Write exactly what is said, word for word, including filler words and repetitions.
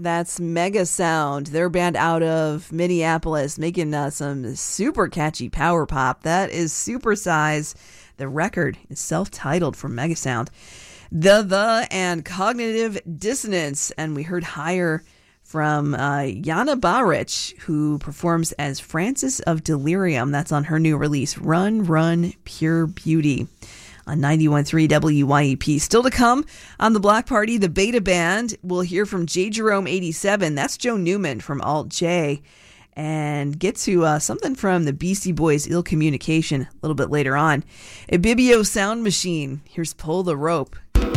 That's Mega Sound. They're a band out of Minneapolis making uh, some super catchy power pop. That is Supersize. The record is self-titled from Mega Sound. The The and Cognitive Dissonance. And we heard Higher from uh, Yana Baric, who performs as Frances of Delirium. That's on her new release, Run, Run, Pure Beauty, on ninety-one point three W Y E P. Still to come on the Block Party, the Beta Band. We'll hear from J. Jerome eighty-seven. That's Joe Newman from Alt J. And get to uh, something from the Beastie Boys, Ill Communication, a little bit later on. A Bibio Sound Machine. Here's Pull the Rope.